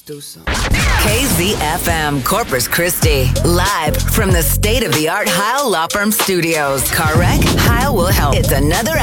do something. KZFM Corpus Christi. Live from the state-of-the-art Heil Law Firm Studios. Car wreck? Heil will help. It's another